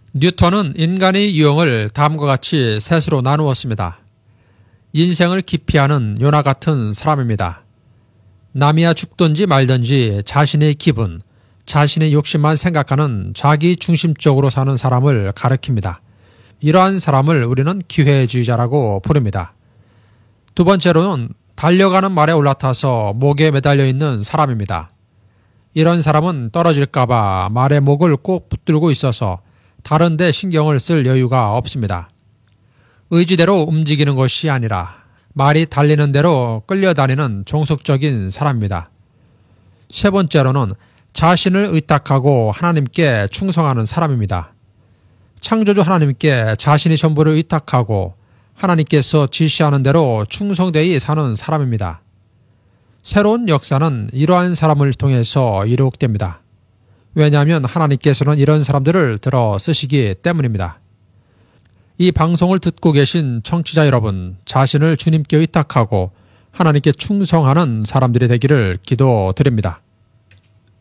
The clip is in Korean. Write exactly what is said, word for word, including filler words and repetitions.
뉴턴은 인간의 유형을 다음과 같이 셋으로 나누었습니다. 인생을 기피하는 요나 같은 사람입니다. 남이야 죽든지 말든지 자신의 기분, 자신의 욕심만 생각하는 자기 중심적으로 사는 사람을 가리킵니다. 이러한 사람을 우리는 기회주의자라고 부릅니다. 두 번째로는 달려가는 말에 올라타서 목에 매달려 있는 사람입니다. 이런 사람은 떨어질까봐 말의 목을 꼭 붙들고 있어서 다른 데 신경을 쓸 여유가 없습니다. 의지대로 움직이는 것이 아니라 말이 달리는 대로 끌려다니는 종속적인 사람입니다. 세 번째로는 자신을 의탁하고 하나님께 충성하는 사람입니다. 창조주 하나님께 자신의 전부를 의탁하고 하나님께서 지시하는 대로 충성되이 사는 사람입니다. 새로운 역사는 이러한 사람을 통해서 이룩됩니다. 왜냐하면 하나님께서는 이런 사람들을 들어 쓰시기 때문입니다. 이 방송을 듣고 계신 청취자 여러분, 자신을 주님께 의탁하고 하나님께 충성하는 사람들이 되기를 기도드립니다.